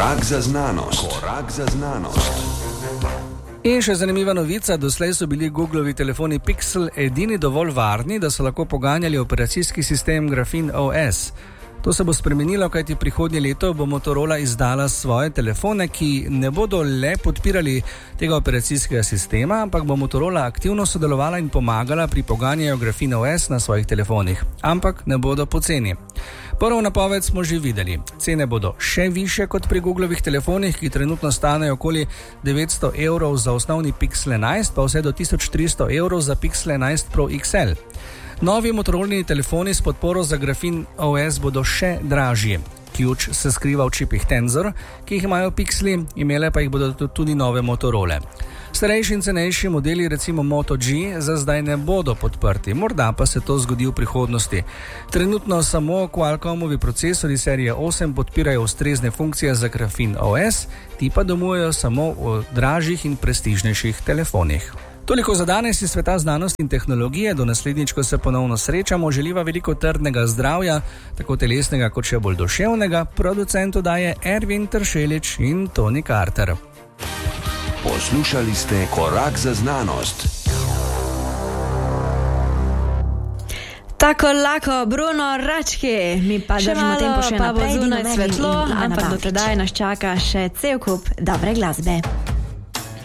Korak za znanost. Korak za znanost. In še zanimiva novica, doslej so bili Googlovi telefoni Pixel edini dovolj varni, da so lahko poganjali operacijski sistem Graphene OS. To se bo spremenilo, kajti prihodnje leto bo Motorola izdala svoje telefone, ki ne bodo le podpirali tega operacijskega sistema, ampak bo Motorola aktivno sodelovala in pomagala pri poganjanju Graphene OS na svojih telefonih. Ampak ne bodo poceni. Prvo napoved smo že videli. Cene bodo še više kot pri Googlovih telefonih, ki trenutno stanejo okoli 900 € za osnovni Pixel 11, pa vse do 1300 € za Pixel 11 Pro XL. Novi Motorolini telefoni s podporo za Graphene OS bodo še dražji. Ključ se skriva v čipih Tensor, ki jih imajo Pixeli, imele pa jih bodo tudi nove Motorole. Starejši in cenejši modeli, recimo Moto G, za zdaj ne bodo podprti, morda pa se to zgodi v prihodnosti. Trenutno samo Qualcommovi procesori serije 8 podpirajo ustrezne funkcije za Graphene OS, ti pa domujejo samo v dražjih in prestižnejših telefonih. Toliko za danes iz sveta znanosti in tehnologije. Do naslednjič, ko se ponovno srečamo, želiva veliko trdnega zdravja, tako telesnega kot še bolj duševnega. Producent oddaje Ervin Tršelič in Toni Carter. Poslušali ste Korak za znanost. Tako lako, Bruno Rački, mi pa držimo tempo še naprej, pa bo zunaj svetlo, ampak do tedaj nas čaka še cel kup dobre glasbe.